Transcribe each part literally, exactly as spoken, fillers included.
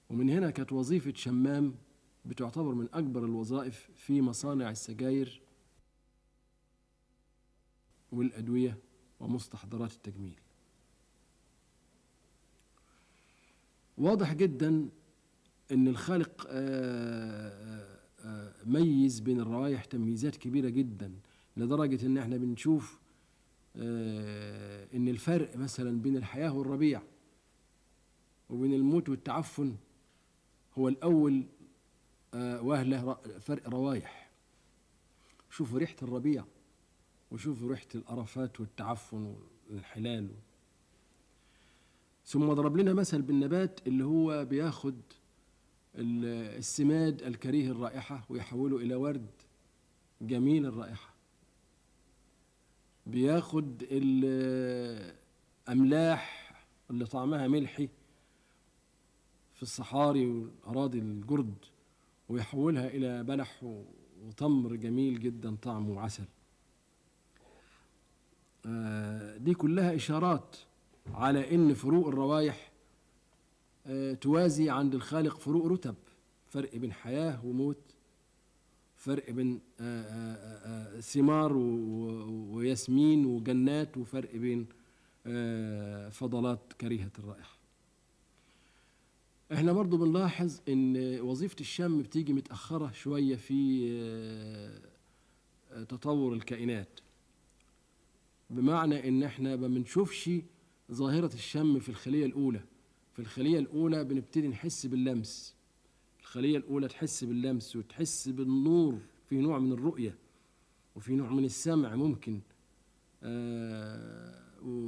ومن هنا كانت وظيفة شمام بتعتبر من أكبر الوظائف في مصانع السجاير والأدوية ومستحضرات التجميل. واضح جدا أن الخالق آآ آآ ميز بين الروائح تمييزات كبيرة جدا، لدرجة أن احنا بنشوف أن الفرق مثلا بين الحياة والربيع وبين الموت والتعفن هو الأول وهله فرق روايح. شوفوا ريحة الربيع وشوفوا ريحة القرفات والتعفن والانحلال. ثم ضرب لنا مثل بالنبات اللي هو بياخد السماد الكريه الرائحة ويحوله إلى ورد جميل الرائحة، بياخد الأملاح اللي طعمها ملحي في الصحاري والأراضي الجرد ويحولها إلى بلح وتمر جميل جدا طعمه عسل. دي كلها إشارات على إن فروق الروائح توازي عند الخالق فروق رتب، فرق بين حياة وموت، فرق بين ثمار وياسمين وجنات، وفرق بين فضلات كريهة الرائحة. احنا برضو بنلاحظ ان وظيفة الشم بتيجي متأخرة شوية في تطور الكائنات، بمعنى ان احنا ما بنشوفش ظاهرة الشم في الخلية الأولى. في الخلية الأولى بنبتدي نحس باللمس، الخلية الأولى تحس باللمس وتحس بالنور، في نوع من الرؤية وفي نوع من السمع ممكن، آه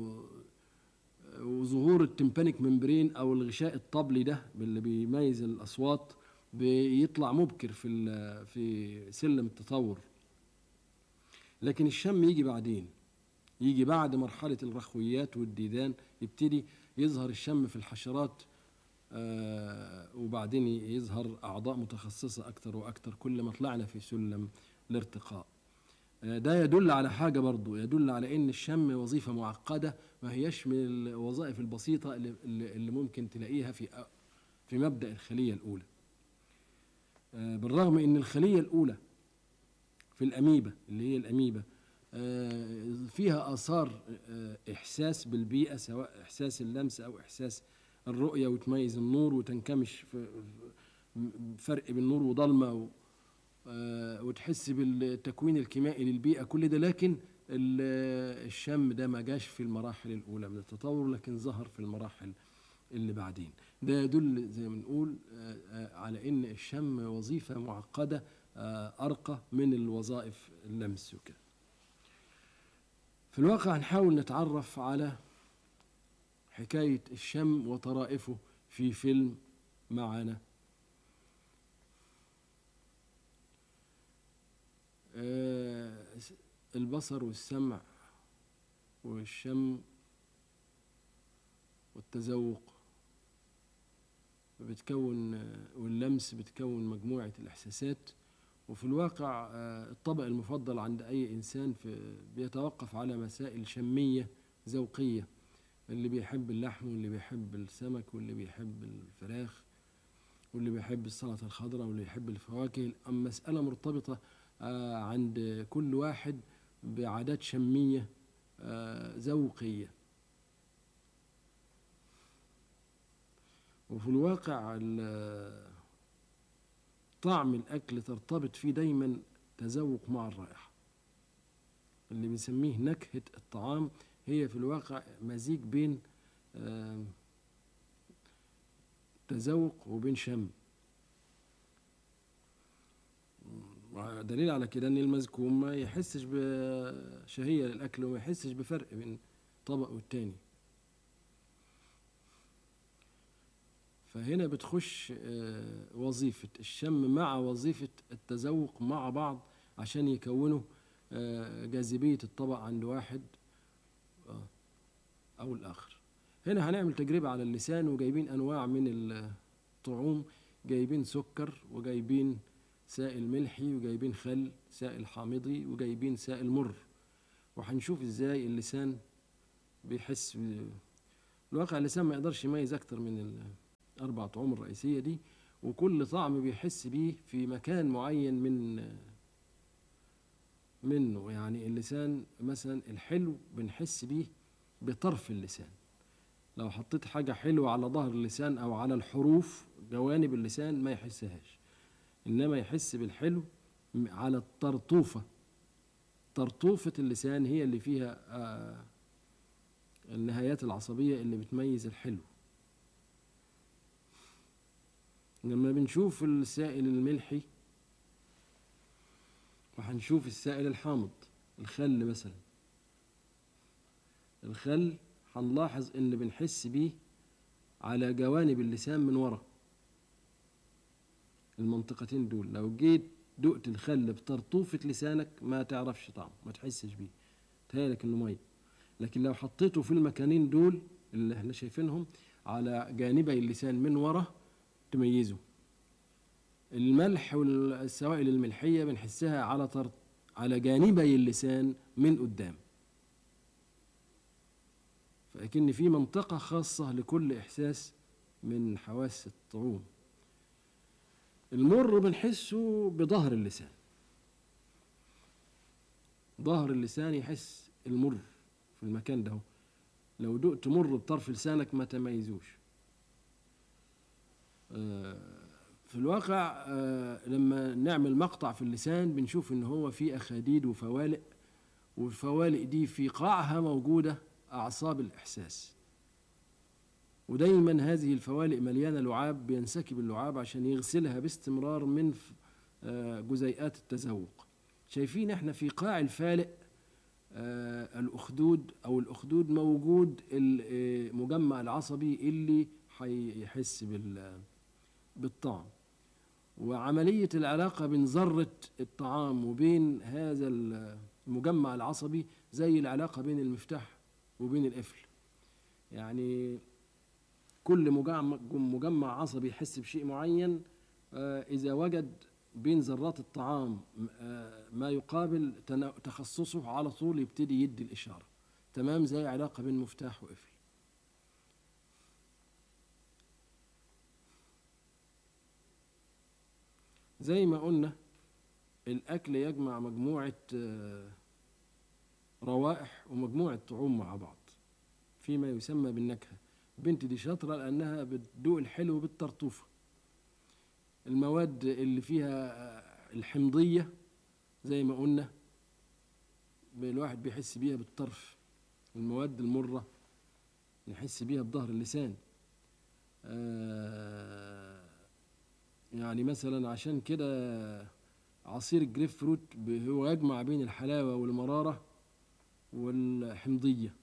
وظهور التمبانيك ممبرين أو الغشاء الطبلي ده اللي بيميز الأصوات بيطلع مبكر في في سلم التطور. لكن الشم يجي بعدين، يجي بعد مرحلة الرخويات والديدان، يبتدي يظهر الشم في الحشرات، آه وبعدين يظهر أعضاء متخصصة أكثر وأكثر كل ما طلعنا في سلم الارتقاء. آه ده يدل على حاجة برضو، يدل على إن الشم وظيفة معقدة، ما هيش من الوظائف البسيطة اللي, اللي ممكن تلاقيها في في مبدأ الخلية الأولى. آه بالرغم إن الخلية الأولى في الأميبا اللي هي الأميبا فيها آثار إحساس بالبيئة، سواء إحساس اللمس أو إحساس الرؤية، وتميز النور وتنكمش في فرق بين نور وضلمة، وتحس بالتكوين الكيميائي للبيئة، كل ده. لكن الشم ده ما جاش في المراحل الأولى من التطور، لكن ظهر في المراحل اللي بعدين. ده يدل زي ما نقول على إن الشم وظيفة معقدة أرقى من الوظائف اللمس وكده. في الواقع هنحاول نتعرف على حكاية الشم وطرائفه في فيلم معنا. آه البصر والسمع والشم والتذوق بتكون، واللمس بتكون مجموعة الإحساسات. وفي الواقع الطبق المفضل عند أي إنسان في بيتوقف على مسائل شمية ذوقية، اللي بيحب اللحم واللي بيحب السمك واللي بيحب الفراخ واللي بيحب السلطة الخضراء واللي يحب الفواكه. أما مسألة مرتبطة عند كل واحد بعادات شمية ذوقية. وفي الواقع طعم الأكل ترتبط فيه دايما تذوق مع الرائحة، اللي بنسميه نكهة الطعام هي في الواقع مزيج بين تذوق وبين شم. دليل على كده ان المزكوم ما يحسش بشهية للأكل وما يحسش بفرق بين طبق والتاني. فهنا بتخش وظيفة الشم مع وظيفة التذوق مع بعض عشان يكونوا جاذبية الطبق عند واحد أو الآخر. هنا هنعمل تجربة على اللسان، وجايبين أنواع من الطعوم، جايبين سكر وجايبين سائل ملحي وجايبين خل سائل حامضي وجايبين سائل مر، وهنشوف ازاي اللسان بيحس. الواقع اللسان ما يقدرش يميز أكتر من أربع طعوم الرئيسية دي، وكل طعم بيحس بيه في مكان معين من منه. يعني اللسان مثلا الحلو بنحس بيه بطرف اللسان، لو حطيت حاجة حلوة على ظهر اللسان أو على الحروف جوانب اللسان ما يحسهاش، إنما يحس بالحلو على الطرطوفة. طرطوفة اللسان هي اللي فيها آه النهايات العصبية اللي بتميز الحلو. لما بنشوف السائل الملحي وهنشوف السائل الحامض، الخل مثلا، الخل هنلاحظ ان بنحس بيه على جوانب اللسان من ورا. المنطقتين دول لو جيت دقت الخل بطرطوفة لسانك ما تعرفش طعم، ما تحسش بيه، تهيألك انه ميه. لكن لو حطيته في المكانين دول اللي احنا شايفينهم على جانبي اللسان من ورا تميزه. الملح والسوائل الملحية بنحسها على طرط على جانبي اللسان من قدام، فأكن في منطقة خاصة لكل إحساس من حواس الطعوم. المر بنحسه بظهر اللسان، ظهر اللسان يحس المر في المكان ده. لو دقت مر بطرف لسانك ما تميزوش. في الواقع لما نعمل مقطع في اللسان بنشوف ان هو فيه أخاديد وفوالق، والفوالق دي في قاعها موجودة أعصاب الإحساس، ودايما هذه الفوالق مليانة لعاب، بينسكب اللعاب عشان يغسلها باستمرار من جزيئات التذوق. شايفين احنا في قاع الفالق الأخدود أو الأخدود موجود المجمع العصبي اللي هيحس بالطعم. وعملية العلاقة بين ذرة الطعام وبين هذا المجمع العصبي زي العلاقة بين المفتاح وبين القفل. يعني كل مجمع, مجمع عصبي يحس بشيء معين، إذا وجد بين ذرات الطعام ما يقابل تخصصه على طول يبتدي يدي الإشارة، تمام زي علاقة بين مفتاح وقفل. زي ما قلنا الأكل يجمع مجموعة روائح ومجموعة طعوم مع بعض فيما يسمى بالنكهة. بنت دي شاطرة لأنها بتدوق الحلو بالطرطوفة. المواد اللي فيها الحمضية زي ما قلنا الواحد بيحس بيها بالطرف. المواد المرة نحس بيها بظهر اللسان. آه يعني مثلا عشان كده عصير الجريب فروت هو يجمع بين الحلاوة والمرارة والحمضية.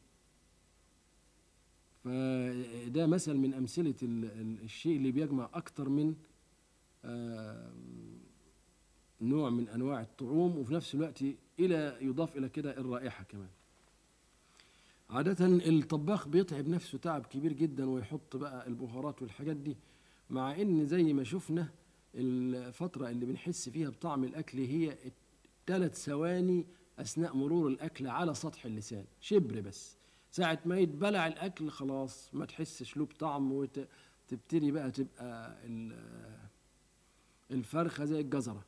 فده مثل من أمثلة الشيء اللي بيجمع أكتر من نوع من أنواع الطعوم، وفي نفس الوقت إلى يضاف إلى كده الرائحة كمان. عادة الطباخ بيتعب نفسه تعب كبير جدا ويحط بقى البهارات والحاجات دي، مع إن زي ما شفنا الفترة اللي بنحس فيها بطعم الأكل هي ثلاث ثواني أثناء مرور الأكل على سطح اللسان، شبر بس. ساعة ما يتبلع الأكل خلاص ما تحسش له بطعم، وتبتدي بقى تبقى الفرخة زي الجزرة،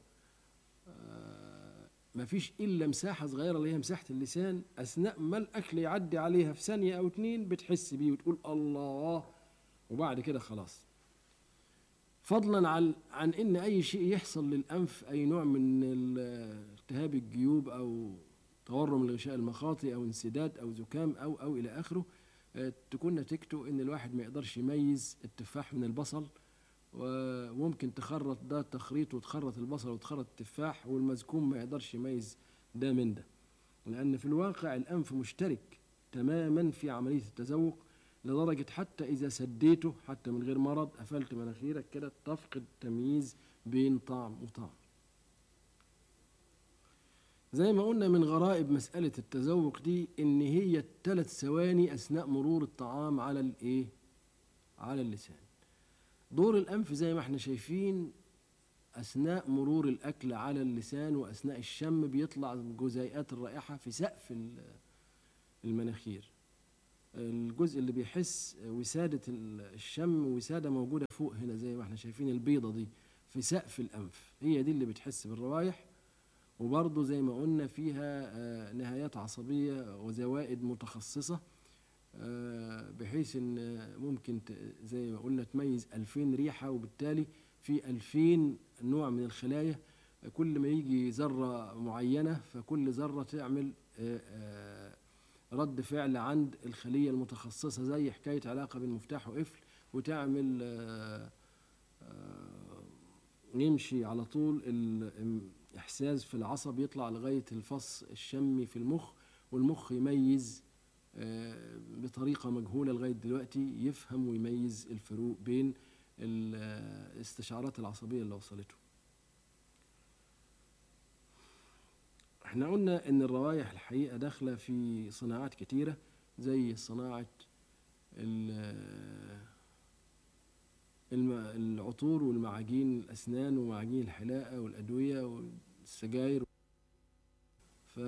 ما فيش إلا مساحة صغيرة اللي هي مساحة اللسان. أثناء ما الأكل يعدي عليها في ثانية أو اتنين بتحس بيه وتقول الله، وبعد كده خلاص. فضلا عن عن إن أي شيء يحصل للأنف، أي نوع من التهاب الجيوب أو تورم الغشاء المخاطي أو انسداد أو زكام أو أو إلى آخره، تكون نتيجته إن الواحد ما يقدرش يميز التفاح من البصل، وممكن تخرط ده تخريط وتخرط البصل وتخرط التفاح، والمزكوم ما يقدرش يميز ده من ده، لأن في الواقع الأنف مشترك تماما في عملية التذوق، لدرجة حتى إذا سديته حتى من غير مرض قفلت مناخيرك كده تفقد تمييز بين طعم وطعم. زي ما قلنا من غرائب مسألة التذوق دي إن هي ثلاث ثواني أثناء مرور الطعام على الإيه؟ على اللسان. دور الأنف زي ما احنا شايفين أثناء مرور الأكل على اللسان وأثناء الشم بيطلع جزيئات الرائحة في سقف المناخير. الجزء اللي بيحس وسادة الشم، وسادة موجودة فوق هنا زي ما احنا شايفين البيضة دي في سقف الأنف، هي دي اللي بتحس بالروايح. وبرضه زي ما قلنا فيها آه، نهايات عصبية وزوائد متخصصة، آه، بحيث ان ممكن ت- زي ما قلنا تميز ألفين ريحة، وبالتالي في ألفين نوع من الخلايا. كل ما يجي ذرة معينة فكل ذرة تعمل آه، آه، رد فعل عند الخلية المتخصصة، زي حكاية علاقة بين مفتاح وقفل، وتعمل آه، آه، يمشي على طول الإحساس في العصب يطلع لغاية الفص الشمي في المخ، والمخ يميز آه، بطريقة مجهولة لغاية دلوقتي، يفهم ويميز الفروق بين الاستشعارات العصبية اللي وصلته. احنا قلنا ان الروائح الحقيقة داخلة في صناعات كتيرة، زي صناعة ال- الم- العطور والمعاجين الأسنان ومعاجين الحلاقة والأدوية والسجاير. ف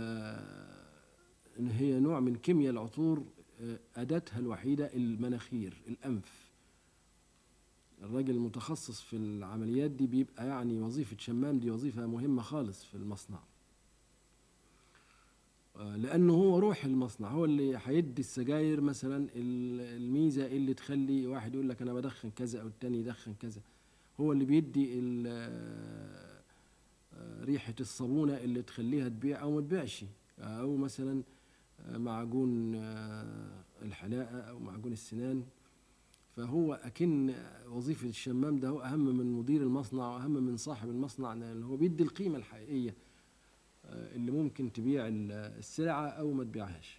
إن هي نوع من كيمياء العطور، آه، أداتها الوحيدة المناخير، الأنف. الراجل المتخصص في العمليات دي بيبقى يعني وظيفة شمام دي وظيفة مهمة خالص في المصنع، آه، لأنه هو روح المصنع، هو اللي هيدي السجاير مثلا ال- الميزة اللي تخلي واحد يقول لك أنا بدخن كذا أو التاني يدخن كذا. هو اللي بيدي ال- آه، آه، ريحة الصابونة اللي تخليها تبيع أو ما تبيعش، أو مثلا آه، معجون آه، الحلاقة أو معجون السنان. فهو أكن وظيفة الشمام ده هو أهم من مدير المصنع وأهم من صاحب المصنع، لأن هو بيدي القيمة الحقيقية آه، اللي ممكن تبيع ال- السلعة أو ما تبيعهاش.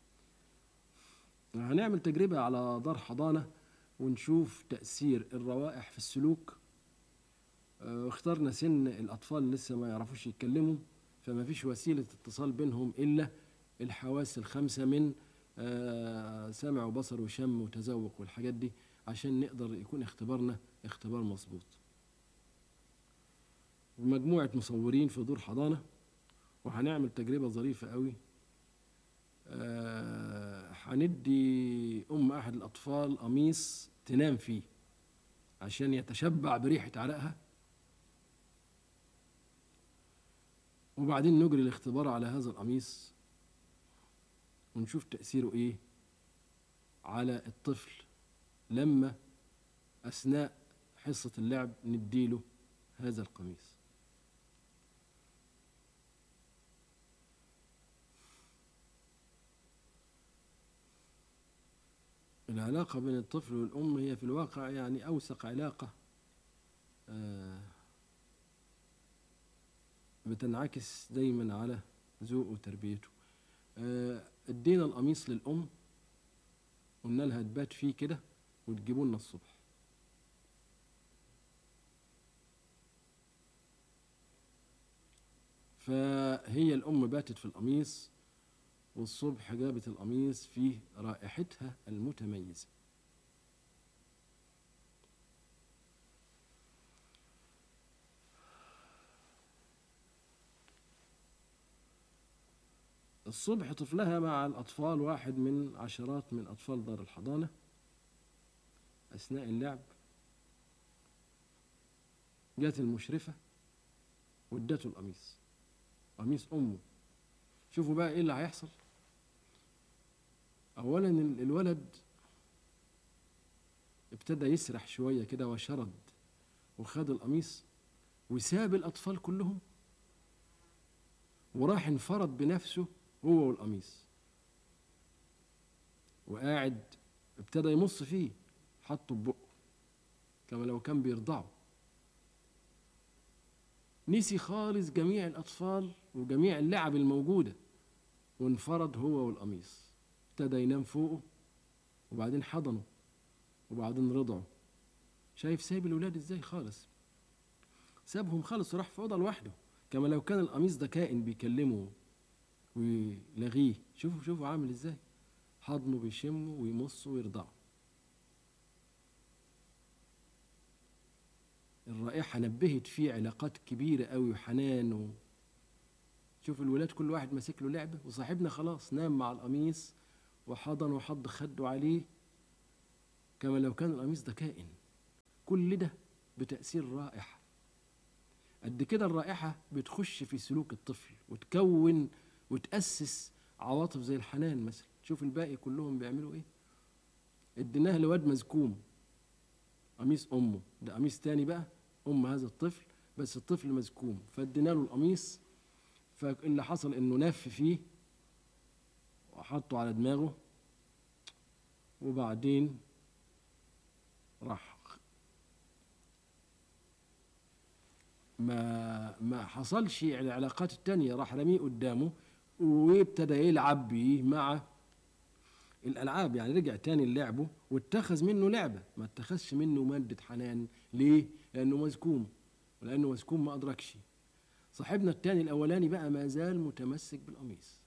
هنعمل تجربة على دار حضانة ونشوف تأثير الروائح في السلوك. آه، واخترنا سن الأطفال اللي لسه ما يعرفوش يتكلموا، فما فيش وسيلة اتصال بينهم إلا الحواس الخمسة من آه، سمع وبصر وشم وتذوق والحاجات دي، عشان نقدر يكون اختبارنا اختبار مظبوط. ومجموعة مصورين في دور حضانة، وهنعمل تجربة ظريفة قوي. آه، هندي أم أحد الأطفال قميص تنام فيه عشان يتشبع بريحة عرقها، وبعدين نجري الاختبار على هذا القميص ونشوف تأثيره إيه على الطفل لما أثناء حصة اللعب نديله هذا القميص. العلاقة بين الطفل والأم هي في الواقع يعني أوثق علاقة، آه، بتنعكس دايما على ذوقه وتربيته. آه، ادينا القميص للأم، قلنا لها تبات فيه كده وتجيبوا لنا الصبح. فهي الأم باتت في القميص، والصبح جابت القميص فيه رائحتها المتميزة. الصبح طفلها مع الأطفال، واحد من عشرات من أطفال دار الحضانة، أثناء اللعب جات المشرفة وادته القميص، قميص أمه. شوفوا بقى إيه اللي هيحصل. أولا ال- الولد ابتدى يسرح شوية كده وشرد، وخد القميص وساب الأطفال كلهم وراح انفرد بنفسه هو والقميص، وقاعد ابتدى يمص فيه، حطه ببقه كما لو كان بيرضعه. نسي خالص جميع الأطفال وجميع اللعب الموجودة، وانفرد هو والقميص. ابتدى ينام فوقه، وبعدين حضنه، وبعدين رضعه. شايف سايب الولاد ازاي خالص، سابهم خالص وراح في أوضة لوحده، كما لو كان القميص ده كائن بيكلمه ويلغيه. شوفوا شوفوا عامل ازاي، حضنه بيشمه ويمصه ويرضعه. الرائحة نبهت فيه علاقات كبيرة قوي وحنان و... شوف الولاد كل واحد ماسك له لعبة، وصاحبنا خلاص نام مع القميص وحضن وحط خده عليه كما لو كان القميص ده كائن. كل ده بتأثير رائحة. قد كده الرائحة بتخش في سلوك الطفل وتكون وتأسس عواطف زي الحنان مثلا. شوف الباقي كلهم بيعملوا ايه. اديناه لواد مزكوم قميص امه، ده قميص تاني بقى ام هذا الطفل، بس الطفل مزكوم، فادينا له القميص، فاللي حصل انه نف فيه وحطه على دماغه، وبعدين راح ما ما حصلش العلاقات التانية، راح رميه قدامه وابتدى يلعب بيه مع الألعاب. يعني رجع تاني لعبه واتخذ منه لعبة، ما اتخذش منه مادة حنان. ليه؟ لأنه مزكوم، ولأنه مزكوم ما أدركش. صاحبنا التاني الأولاني بقى ما زال متمسك بالقميص.